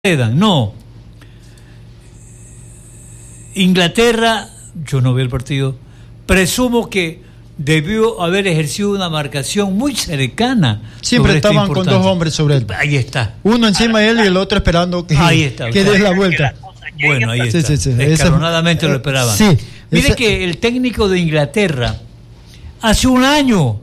No. Inglaterra, yo no vi el partido, presumo que debió haber ejercido una marcación muy cercana. Siempre estaban con dos hombres sobre él. Ahí está. Uno encima de él y el otro esperando que dé la vuelta. Bueno, ahí está. Sí. Escalonadamente lo esperaban. Sí. Mire que el técnico de Inglaterra, hace un año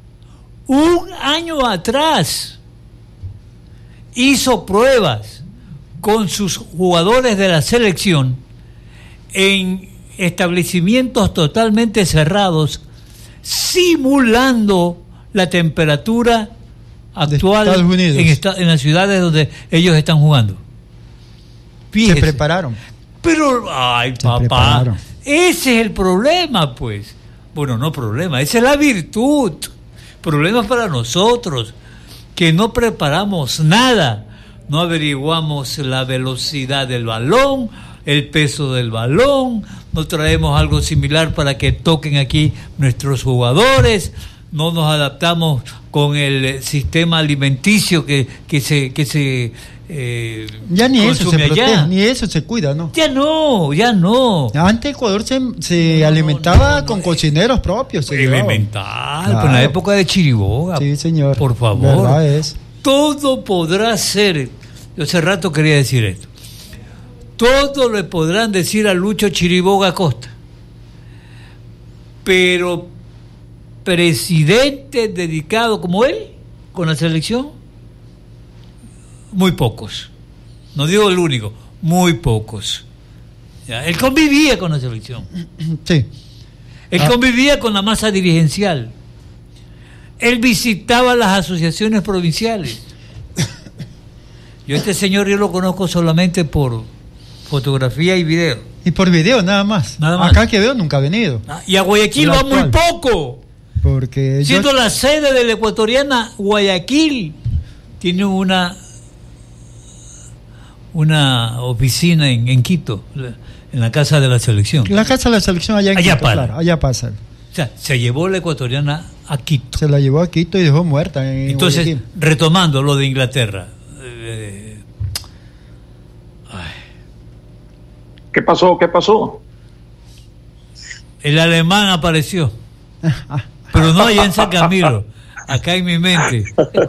atrás, hizo pruebas con sus jugadores de la selección en establecimientos totalmente cerrados, simulando la temperatura actual en las ciudades donde ellos están jugando. Fíjese. Se prepararon. Pero, ay, papá, ese es el problema, pues. Bueno, no problema, esa es la virtud. Problema para nosotros, que no preparamos nada. No averiguamos la velocidad del balón, el peso del balón, no traemos algo similar para que toquen aquí nuestros jugadores, no nos adaptamos con el sistema alimenticio que se ya ni eso se protege, ni eso se cuida, ¿no? Ya no. Antes Ecuador se alimentaba con cocineros propios. Elemental, claro. En la época de Chiriboga. Sí, señor. Por favor. Verdad es. Todo podrá ser. Yo hace rato quería decir esto. Todo le podrán decir a Lucho Chiriboga Acosta, pero presidente dedicado como él con la selección, muy pocos. No digo el único, muy pocos. ¿Ya? Él convivía con la selección. Sí. Él convivía con la masa dirigencial. Él visitaba las asociaciones provinciales. Yo este señor yo lo conozco solamente por fotografía y video. Y por video nada más. Acá que veo nunca ha venido. Y a Guayaquil va muy poco. Porque siendo la sede de la Ecuatoriana, Guayaquil tiene una oficina en Quito, en la casa de la selección. La casa de la selección allá en Quito, claro, allá pasa. O sea, se llevó la Ecuatoriana a Quito. Se la llevó a Quito y dejó muerta en Entonces, Guayaquil. Retomando lo de Inglaterra. ¿Qué pasó? El alemán apareció. Pero no allá en San Camilo, acá en mi mente.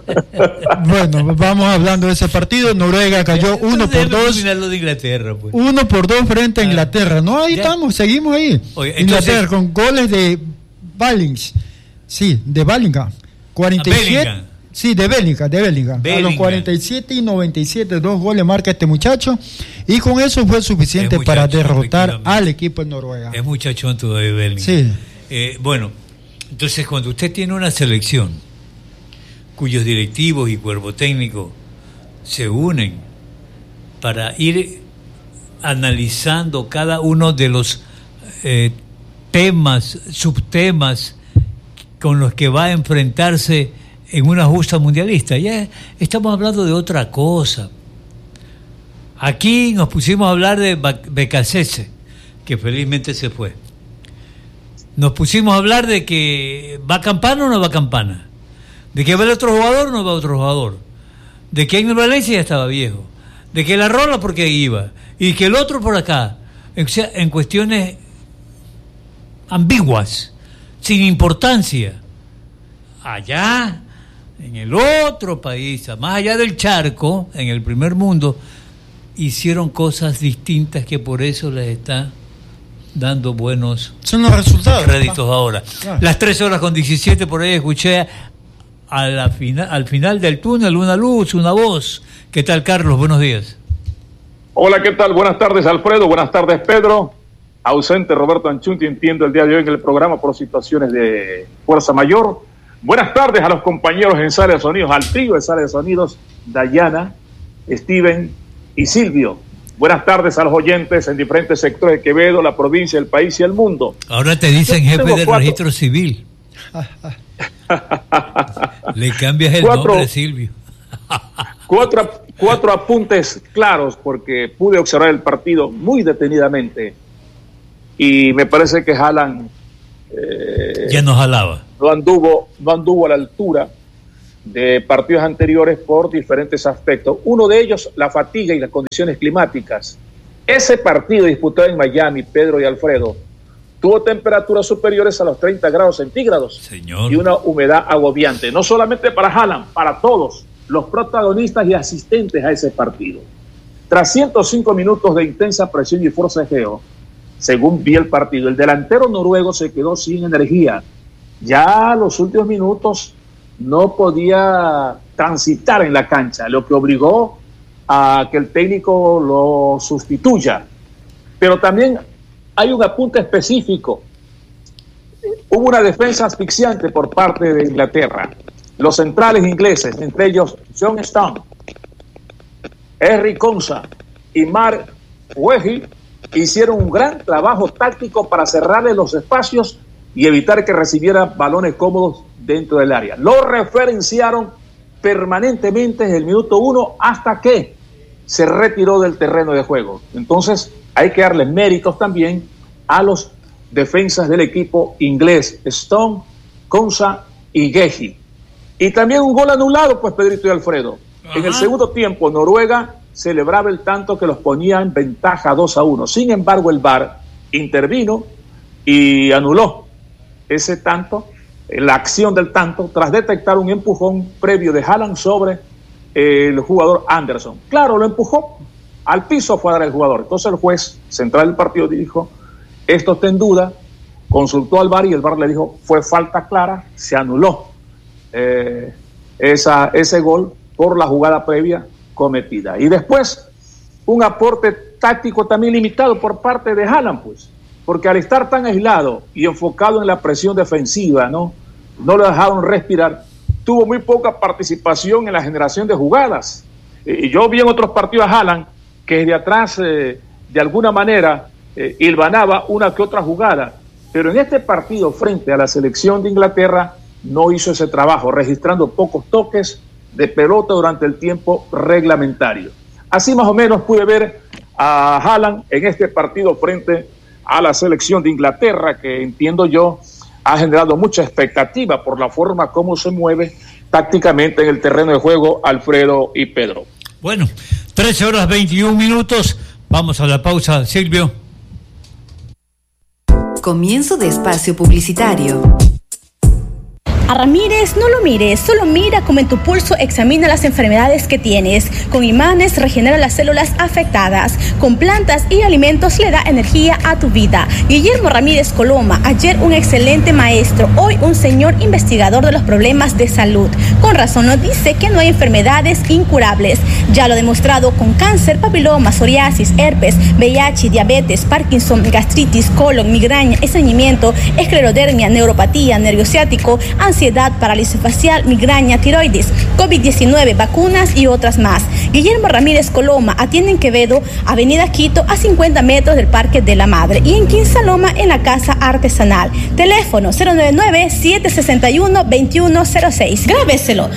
Bueno, vamos hablando de ese partido. Noruega cayó 1-2. Lo de Inglaterra, pues. 1-2 frente a Inglaterra. No, ahí estamos, seguimos ahí. Oye, Inglaterra con goles de Ballings. Sí, de Bellingham. 47. Sí, de Bellingham. A los 47 y 97, 2 goles marca este muchacho. Y con eso fue suficiente para derrotar al equipo de Noruega. Es muchachón todavía Bellingham. Sí. Bueno, entonces cuando usted tiene una selección cuyos directivos y cuerpo técnico se unen para ir analizando cada uno de los temas, subtemas con los que va a enfrentarse en una justa mundialista, ya estamos hablando de otra cosa. Aquí nos pusimos a hablar de Becasese, que felizmente se fue. Nos pusimos a hablar de que va Campana o no va Campana, de que va el otro jugador o no va otro jugador, de que en Valencia ya estaba viejo, de que la Rola porque iba, y que el otro por acá, o sea, en cuestiones ambiguas, sin importancia. Allá, en el otro país, más allá del charco, en el primer mundo, hicieron cosas distintas que por eso les está dando buenos son los resultados, créditos ahora. Las 13:17 por ahí escuché al final del túnel una luz, una voz. ¿Qué tal, Carlos? Buenos días. Hola, ¿qué tal? Buenas tardes, Alfredo. Buenas tardes, Pedro. Ausente Roberto Anchunti, entiendo el día de hoy en el programa por situaciones de fuerza mayor. Buenas tardes a los compañeros en Sala de Sonidos, al trío de Sala de Sonidos, Dayana, Steven y Silvio. Buenas tardes a los oyentes en diferentes sectores de Quevedo, la provincia, el país y el mundo. Ahora te dicen jefe del registro civil. Le cambias el nombre, Silvio. Cuatro apuntes claros, porque pude observar el partido muy detenidamente y me parece que Haaland ya nos jalaba. No anduvo a la altura de partidos anteriores por diferentes aspectos. Uno de ellos, la fatiga y las condiciones climáticas. Ese partido disputado en Miami, Pedro y Alfredo, tuvo temperaturas superiores a los 30 grados centígrados. Señor. Y una humedad agobiante, no solamente para Haaland, para todos los protagonistas y asistentes a ese partido. Tras 105 minutos de intensa presión y forcejeo, según vi el partido, el delantero noruego se quedó sin energía. Ya a los últimos minutos no podía transitar en la cancha, lo que obligó a que el técnico lo sustituya. Pero también hay un apunte específico. Hubo una defensa asfixiante por parte de Inglaterra. Los centrales ingleses, entre ellos John Stone, Henry Konsa y Mark Wehi, hicieron un gran trabajo táctico para cerrarle los espacios y evitar que recibiera balones cómodos dentro del área. Lo referenciaron permanentemente desde el minuto 1 hasta que se retiró del terreno de juego. Entonces hay que darle méritos también a los defensas del equipo inglés, Stone, Konsa y Gehi. Y también un gol anulado, pues, Pedrito y Alfredo. Ajá. En el segundo tiempo, Noruega celebraba el tanto que los ponía en ventaja 2-1. Sin embargo, el VAR intervino y anuló ese tanto, la acción del tanto, tras detectar un empujón previo de Haaland sobre el jugador Anderson. Claro, lo empujó, al piso fue a dar el jugador. Entonces el juez central del partido dijo, esto está en duda, consultó al VAR y el VAR le dijo, fue falta clara, se anuló ese gol por la jugada previa cometida. Y después, un aporte táctico también limitado por parte de Haaland, pues, porque al estar tan aislado y enfocado en la presión defensiva, no lo dejaron respirar, tuvo muy poca participación en la generación de jugadas. Y yo vi en otros partidos a Haaland que desde atrás, de alguna manera, hilvanaba una que otra jugada, pero en este partido frente a la selección de Inglaterra no hizo ese trabajo, registrando pocos toques de pelota durante el tiempo reglamentario. Así más o menos pude ver a Haaland en este partido frente a la selección de Inglaterra, que entiendo yo ha generado mucha expectativa por la forma como se mueve tácticamente en el terreno de juego, Alfredo y Pedro. Bueno, 13:21. Vamos a la pausa, Silvio. Comienzo de espacio publicitario. A Ramírez no lo mires, solo mira cómo en tu pulso examina las enfermedades que tienes. Con imanes regenera las células afectadas. Con plantas y alimentos le da energía a tu vida. Guillermo Ramírez Coloma, ayer un excelente maestro, hoy un señor investigador de los problemas de salud. Con razón nos dice que no hay enfermedades incurables. Ya lo ha demostrado con cáncer, papiloma, psoriasis, herpes, VIH, diabetes, Parkinson, gastritis, colon, migraña, estreñimiento, esclerodermia, neuropatía, nervio ciático, ansiedad, parálisis facial, migraña, tiroides, COVID-19, vacunas y otras más. Guillermo Ramírez Coloma atiende en Quevedo, Avenida Quito, a 50 metros del Parque de la Madre, y en Quinsaloma, en la Casa Artesanal. Teléfono 099-761-2106. Grábeselo,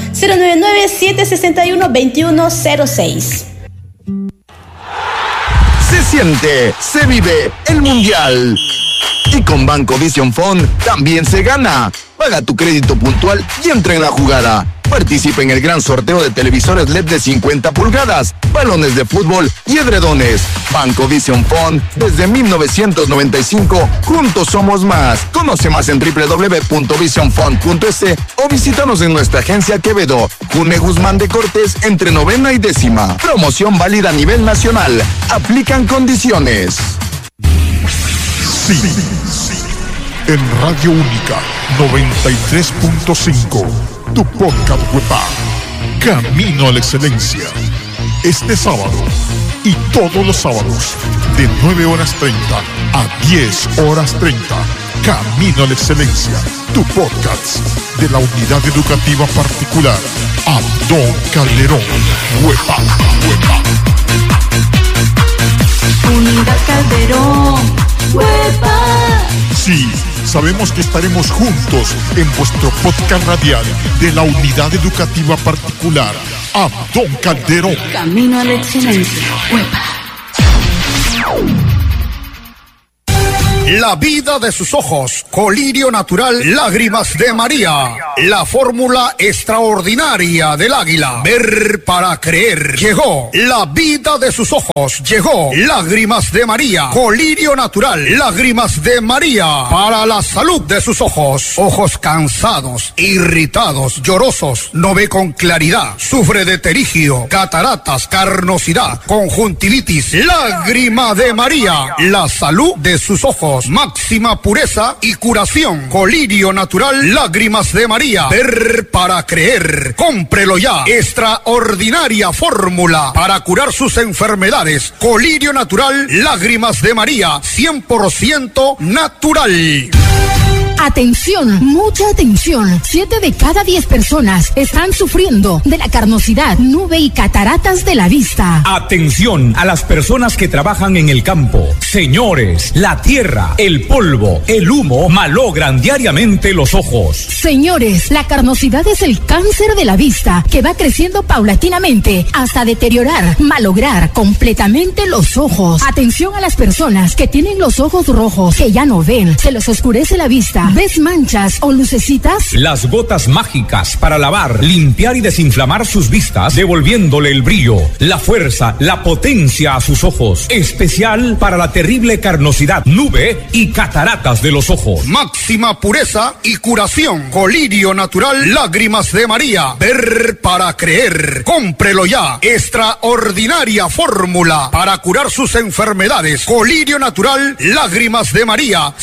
099-761-2106. Se siente, se vive el Mundial. Y con Banco Vision Fund también se gana. Paga tu crédito puntual y entra en la jugada. Participa en el gran sorteo de televisores LED de 50 pulgadas, balones de fútbol y edredones. Banco Vision Fund, desde 1995, juntos somos más. Conoce más en www.visionfund.es o visítanos en nuestra agencia Quevedo, June Guzmán de Cortés, entre 9ª y 10ª. Promoción válida a nivel nacional. Aplican condiciones. Sí. En Radio Única 93.5, tu podcast web, Camino a la Excelencia. Este sábado y todos los sábados de 9:30 a 10:30, Camino a la Excelencia, tu podcast de la Unidad Educativa Particular Abdón Calderón. Huepa. Unidad Calderón. Huepa. Sí, sabemos que estaremos juntos en vuestro podcast radial de la Unidad Educativa Particular Abdón Calderón. Camino a la Excelencia. Huepa. la vida de sus ojos. Colirio natural, lágrimas de María. La fórmula extraordinaria del águila. Ver para creer. Llegó la vida de sus ojos. Llegó lágrimas de María. Colirio natural, lágrimas de María. Para la salud de sus ojos. Ojos cansados, irritados, llorosos, no ve con claridad. Sufre de terigio, cataratas, carnosidad, conjuntivitis. Lágrima de María. La salud de sus ojos. Máxima pureza y curación. Colirio natural, lágrimas de María. Ver para creer. Cómprelo ya. Extraordinaria fórmula para curar sus enfermedades. Colirio natural, lágrimas de María. 100% natural. Atención, mucha atención. 7 de cada 10 personas están sufriendo de la carnosidad, nube y cataratas de la vista. Atención a las personas que trabajan en el campo. Señores, la tierra, el polvo, el humo malogran diariamente los ojos. Señores, la carnosidad es el cáncer de la vista que va creciendo paulatinamente hasta deteriorar, malograr completamente los ojos. Atención a las personas que tienen los ojos rojos, que ya no ven, se les oscurece la vista. ¿Ves manchas o lucecitas? Las gotas mágicas para lavar, limpiar y desinflamar sus vistas, devolviéndole el brillo, la fuerza, la potencia a sus ojos. Especial para la terrible carnosidad, nube y cataratas de los ojos. Máxima pureza y curación. Colirio natural, lágrimas de María. Ver para creer. Cómprelo ya. Extraordinaria fórmula para curar sus enfermedades. Colirio natural, lágrimas de María.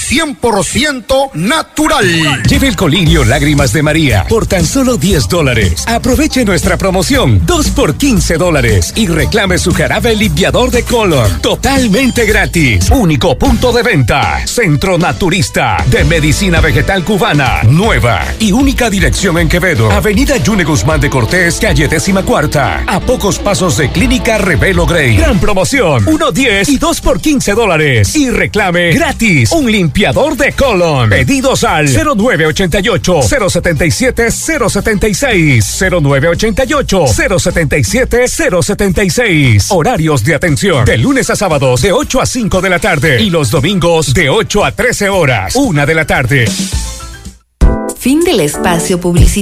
100% natural. Lleve el colirio Lágrimas de María por tan solo $10. Aproveche nuestra promoción 2 por $15 y reclame su jarabe limpiador de color totalmente gratis. Único punto de venta. Centro Naturista de Medicina Vegetal Cubana. Nueva y única dirección en Quevedo. Avenida Yune Guzmán de Cortés, calle 14ª. A pocos pasos de Clínica Revelo Grey. Gran promoción. 1.10 y 2 por $15. Y reclame gratis un limpiador de colon. Pedidos al 0988-077-076. 0988-077-076. Horarios de atención de lunes a sábados de 8 a 5 de la tarde y los domingos de 8 a 13 horas. 1 de la tarde. Fin del espacio publicitario.